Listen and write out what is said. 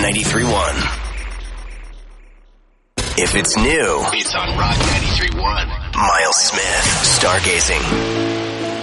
93.1. If it's new, it's on Rock 93.1. Miles Smith, Stargazing.